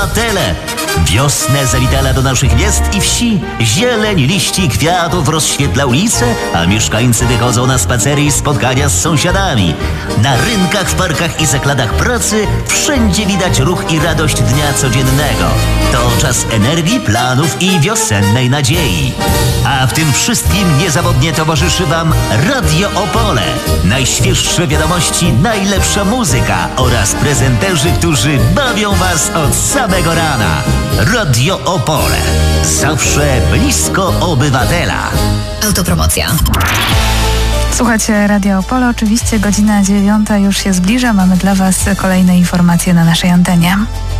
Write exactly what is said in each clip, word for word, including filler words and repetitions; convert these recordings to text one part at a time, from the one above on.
Tele. Wiosnę zawitała do naszych miast i wsi. Zieleń, liści, kwiatów rozświetla ulice, a mieszkańcy wychodzą na spacery i spotkania z sąsiadami. Na rynkach, w parkach i zakładach pracy wszędzie widać ruch i radość dnia codziennego. To czas energii, planów i wiosennej nadziei. A w tym wszystkim niezawodnie towarzyszy Wam Radio Opole. Najświeższe wiadomości, najlepsza muzyka oraz prezenterzy, którzy bawią Was od samego rana. Radio Opole. Zawsze blisko obywatela. Autopromocja. Słuchajcie Radio Opole, oczywiście godzina dziewiąta już się zbliża. Mamy dla Was kolejne informacje na naszej antenie.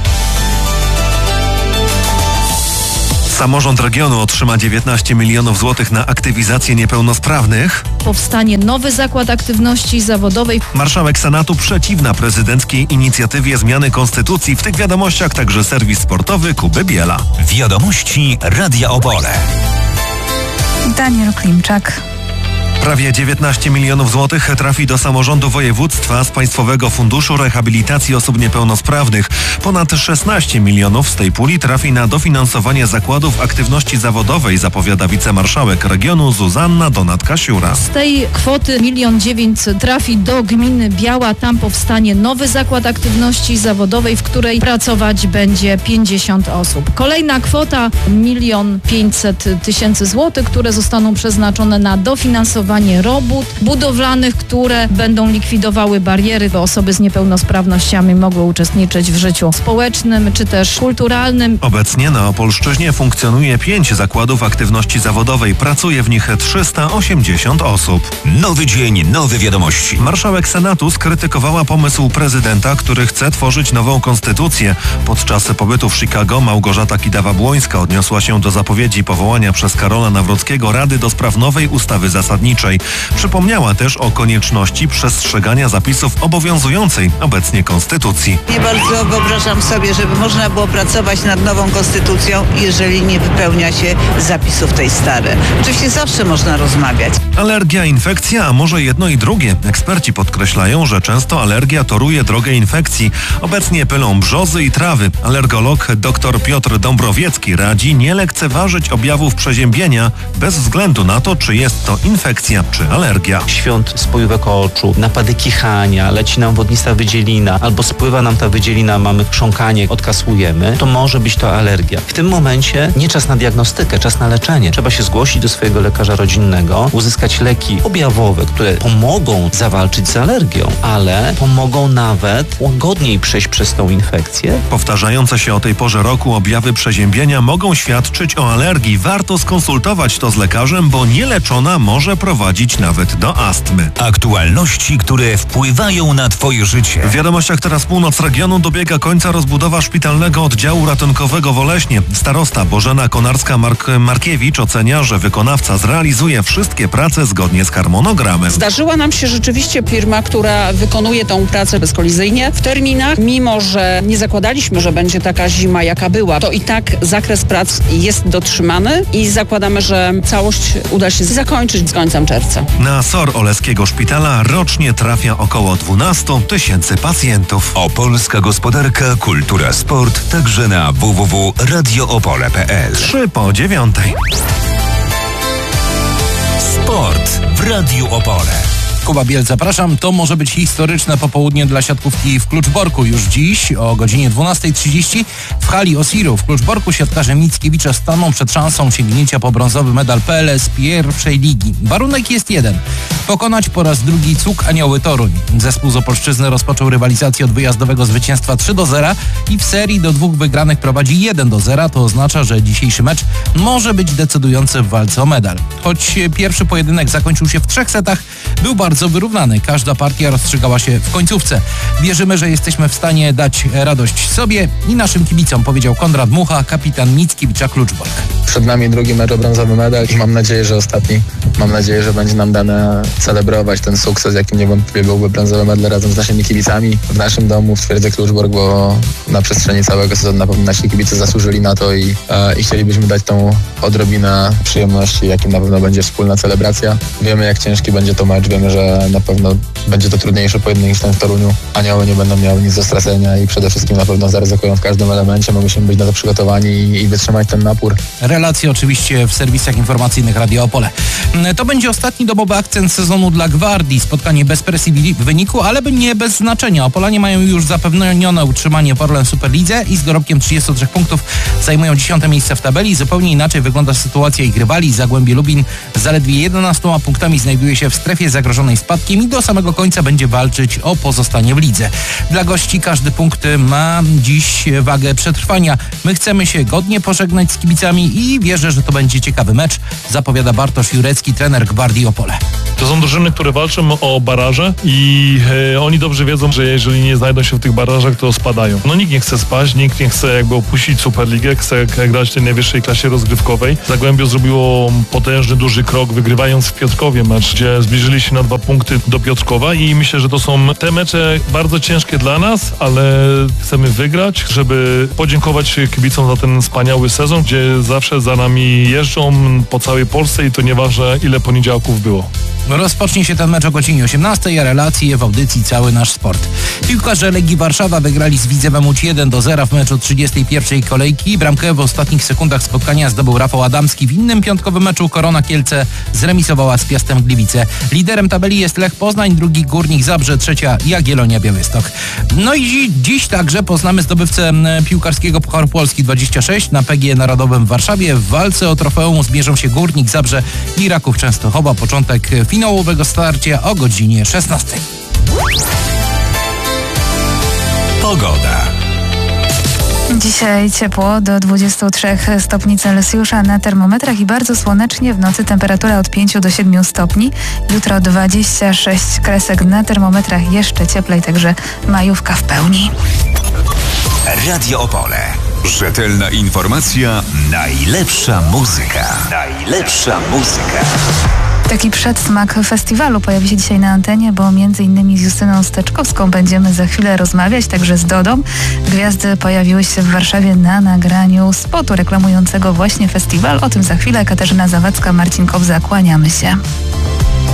Samorząd regionu otrzyma dziewiętnaście milionów złotych na aktywizację niepełnosprawnych. Powstanie nowy zakład aktywności zawodowej. Marszałek Senatu przeciwna prezydenckiej inicjatywie zmiany konstytucji. W tych wiadomościach także serwis sportowy Kuby Biela. Wiadomości Radia Opole. Daniel Klimczak. Prawie dziewiętnaście milionów złotych trafi do samorządu województwa z Państwowego Funduszu Rehabilitacji Osób Niepełnosprawnych. Ponad szesnaście milionów z tej puli trafi na dofinansowanie zakładów aktywności zawodowej, zapowiada wicemarszałek regionu Zuzanna Donat-Kasiura. Z tej kwoty milion dziewięćset trafi do gminy Biała. Tam powstanie nowy zakład aktywności zawodowej, w której pracować będzie pięćdziesiąt osób. Kolejna kwota milion pięćset tysięcy złotych, które zostaną przeznaczone na dofinansowanie robót budowlanych, które będą likwidowały bariery, by osoby z niepełnosprawnościami mogły uczestniczyć w życiu społecznym czy też kulturalnym. Obecnie na Opolszczyźnie funkcjonuje pięć zakładów aktywności zawodowej. Pracuje w nich trzysta osiemdziesiąt osób. Nowy dzień, nowe wiadomości. Marszałek Senatu skrytykowała pomysł prezydenta, który chce tworzyć nową konstytucję. Podczas pobytu w Chicago Małgorzata Kidawa-Błońska odniosła się do zapowiedzi powołania przez Karola Nawrockiego Rady do spraw nowej ustawy zasadniczej. Przypomniała też o konieczności przestrzegania zapisów obowiązującej obecnie konstytucji. Nie bardzo wyobrażam sobie, żeby można było pracować nad nową konstytucją, jeżeli nie wypełnia się zapisów tej starej. Oczywiście zawsze można rozmawiać. Alergia, infekcja, a może jedno i drugie. Eksperci podkreślają, że często alergia toruje drogę infekcji. Obecnie pylą brzozy i trawy. Alergolog dr Piotr Dąbrowiecki radzi nie lekceważyć objawów przeziębienia bez względu na to, czy jest to infekcja czy alergia. Świąt spojówek oczu, napady kichania, leci nam wodnista wydzielina albo spływa nam ta wydzielina, mamy chrząkanie, odkasłujemy, to może być to alergia. W tym momencie nie czas na diagnostykę, czas na leczenie. Trzeba się zgłosić do swojego lekarza rodzinnego, uzyskać leki objawowe, które pomogą zawalczyć z alergią, ale pomogą nawet łagodniej przejść przez tą infekcję. Powtarzające się o tej porze roku objawy przeziębienia mogą świadczyć o alergii. Warto skonsultować to z lekarzem, bo nieleczona może prowadzić nawet do astmy. Aktualności, które wpływają na Twoje życie. W wiadomościach teraz północ regionu dobiega końca rozbudowa szpitalnego oddziału ratunkowego w Oleśnie. Starosta Bożena Konarska-Markiewicz ocenia, że wykonawca zrealizuje wszystkie prace zgodnie z harmonogramem. Zdarzyła nam się rzeczywiście firma, która wykonuje tą pracę bezkolizyjnie w terminach. Mimo że nie zakładaliśmy, że będzie taka zima, jaka była, to i tak zakres prac jest dotrzymany i zakładamy, że całość uda się zakończyć z końcem czerwca. Na S O R Oleskiego Szpitala rocznie trafia około dwanaście tysięcy pacjentów. Opolska gospodarka, kultura, sport, także na w w w kropka radio opole kropka p l. Trzy po dziewiątej. Sport w Radiu Opole. Kuba Biel, zapraszam. To może być historyczne popołudnie dla siatkówki w Kluczborku. Już dziś o godzinie dwunasta trzydzieści w hali Osiru w Kluczborku siatkarze Mickiewicze staną przed szansą sięgnięcia po brązowy medal P L S pierwszej ligi. Warunek jest jeden. Pokonać po raz drugi Cuk Anioły Toruń. Zespół z Opolszczyzny rozpoczął rywalizację od wyjazdowego zwycięstwa trzy do zera i w serii do dwóch wygranych prowadzi jeden do zera. To oznacza, że dzisiejszy mecz może być decydujący w walce o medal. Choć pierwszy pojedynek zakończył się w trzech setach, był bardzo wyrównany. Każda partia rozstrzygała się w końcówce. Wierzymy, że jesteśmy w stanie dać radość sobie i naszym kibicom, powiedział Konrad Mucha, kapitan Mickiewicza Kluczbork. Przed nami drugi mecz o brązowy medal i mam nadzieję, że ostatni. Mam nadzieję, że będzie nam dane celebrować ten sukces, jakim niewątpliwie byłby brązowy medal razem z naszymi kibicami w naszym domu w twierdzy Kluczbork, bo na przestrzeni całego sezonu na pewno nasi kibice zasłużyli na to i, e, i chcielibyśmy dać tą odrobinę przyjemności, jakim na pewno będzie wspólna celebracja. Wiemy, jak ciężki będzie to mecz, wiemy, że na pewno będzie to trudniejszy pojedynek niż ten w Toruniu. Anioły nie będą miały nic do stracenia i przede wszystkim na pewno zaryzykują w każdym elemencie. My musimy być na to przygotowani i, i wytrzymać ten napór. Relacje oczywiście w serwisach informacyjnych Radio Opole. To będzie ostatni domowy akcent sezonu dla Gwardii. Spotkanie bez presji wyniku, ale nie bez znaczenia. Opolanie mają już zapewnione utrzymanie w Orlen Superlidze i z dorobkiem trzydziestu trzech punktów zajmują dziesiąte miejsce w tabeli. Zupełnie inaczej wygląda sytuacja ich rywali. Zagłębie Lubin zaledwie jedenastoma punktami znajduje się w strefie zagrożonej spadkiem i do samego końca będzie walczyć o pozostanie w lidze. Dla gości każdy punkt ma dziś wagę przetrwania. My chcemy się godnie pożegnać z kibicami i wierzę, że to będzie ciekawy mecz, zapowiada Bartosz Jurecki, trener Gwardii Opole. To są drużyny, które walczą o baraże i e, oni dobrze wiedzą, że jeżeli nie znajdą się w tych barażach, to spadają. No nikt nie chce spaść, nikt nie chce jakby opuścić Superligę, chce grać w tej najwyższej klasie rozgrywkowej. Zagłębie zrobiło potężny, duży krok, wygrywając w Piotrkowie mecz, gdzie zbliżyli się na dwa punkty do Piotrkowa i myślę, że to są te mecze bardzo ciężkie dla nas, ale chcemy wygrać, żeby podziękować kibicom za ten wspaniały sezon, gdzie zawsze za nami jeżdżą po całej Polsce i to nieważne, ile poniedziałków było. Rozpocznie się ten mecz o godzinie osiemnastej, a relacje w audycji Cały Nasz Sport. Piłkarze Legii Warszawa wygrali z Widzewem Łódź jeden do zera w meczu trzydziestej pierwszej kolejki. Bramkę w ostatnich sekundach spotkania zdobył Rafał Adamski. W innym piątkowym meczu Korona Kielce zremisowała z Piastem Gliwice. Liderem tabeli jest Lech Poznań, drugi Górnik Zabrze, trzecia Jagiellonia Białystok. No i dziś, dziś także poznamy zdobywcę piłkarskiego Pucharu Polski dwadzieścia sześć na P G E Narodowym w Warszawie. W walce o trofeum zmierzą się Górnik Zabrze i Raków Częstochowa. Początek finałowego starcia o godzinie szesnastej. Pogoda. Dzisiaj ciepło do dwudziestu trzech stopni Celsjusza na termometrach i bardzo słonecznie. W nocy temperatura od pięciu do siedmiu stopni. Jutro dwadzieścia sześć kresek na termometrach, jeszcze cieplej, także majówka w pełni. Radio Opole. Rzetelna informacja, najlepsza muzyka. Najlepsza muzyka. Taki przedsmak festiwalu pojawi się dzisiaj na antenie, bo między innymi z Justyną Steczkowską będziemy za chwilę rozmawiać, także z Dodą. Gwiazdy pojawiły się w Warszawie na nagraniu spotu reklamującego właśnie festiwal. O tym za chwilę. Katarzyna Zawadzka, Marcin Kowza, kłaniamy się.